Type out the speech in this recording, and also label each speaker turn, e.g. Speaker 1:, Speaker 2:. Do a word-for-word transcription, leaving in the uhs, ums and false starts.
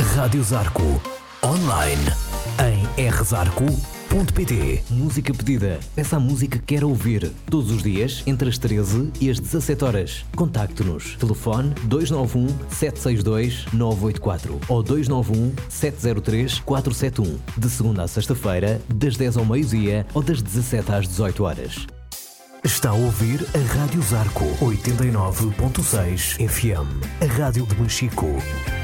Speaker 1: Rádio Zarco. Online em r zarco ponto p t. Música pedida. Peça a música que quer ouvir. Todos os dias, entre as treze e as dezassete horas. Contacte-nos. Telefone dois nove um, sete seis dois, nove oito quatro ou dois nove um, sete zero três, quatro sete um. De segunda a sexta-feira, das dez ao meio-dia ou das dezassete às dezoito horas. Está a ouvir a Rádio Zarco oitenta e nove ponto seis F M. A rádio de Machico.